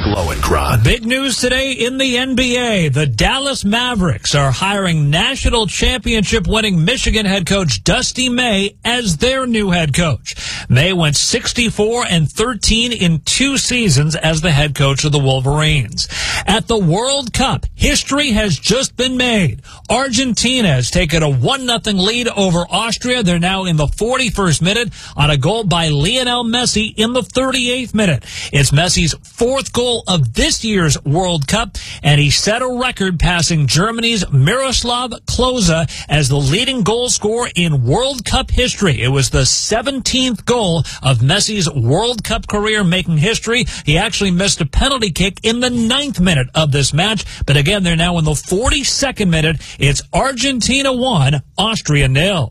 Lowenkron. Big news today in the NBA. The Dallas Mavericks are hiring national championship-winning Michigan head coach Dusty May as their new head coach. May went 64-13 in 2 seasons as the head coach of the Wolverines. At the World Cup, history has just been made. Argentina has taken a 1-0 lead over Austria. They're now in the 41st minute on a goal by Lionel Messi in the 38th minute. It's Messi's 4th goal of this year's World Cup, and he set a record passing Germany's Miroslav Klose as the leading goal scorer in World Cup history. It was the 17th goal of Messi's World Cup career, making history. He actually missed a penalty kick in the 9th minute of this match, but again, they're now in the 42nd minute. It's Argentina 1, Austria 0.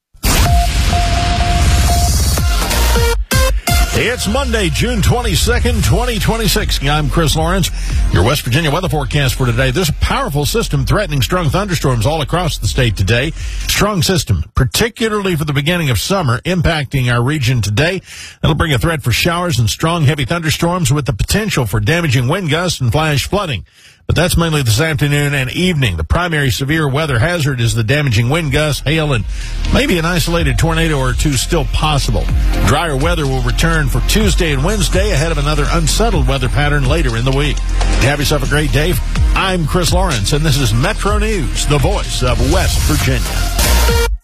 It's Monday, June 22nd, 2026. I'm Chris Lawrence. Your West Virginia weather forecast for today. There's a powerful system threatening strong thunderstorms all across the state today. Strong system, particularly for the beginning of summer, impacting our region today. That'll bring a threat for showers and strong, heavy thunderstorms with the potential for damaging wind gusts and flash flooding. But that's mainly this afternoon and evening. The primary severe weather hazard is the damaging wind gusts, hail, and maybe an isolated tornado or two still possible. Drier weather will return for Tuesday and Wednesday ahead of another unsettled weather pattern later in the week. Have yourself a great day. I'm Chris Lawrence, and this is Metro News, the voice of West Virginia.